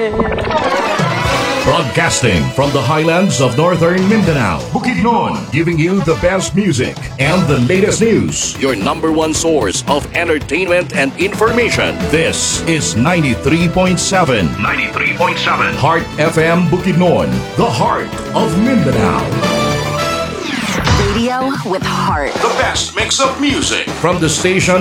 Broadcasting from the highlands of northern Mindanao, Bukidnon, giving you the best music and the latest news. Your number one source of entertainment and information. This is 93.7. 93.7. Heart FM Bukidnon, the heart of Mindanao. Radio with heart. The best mix of music from the station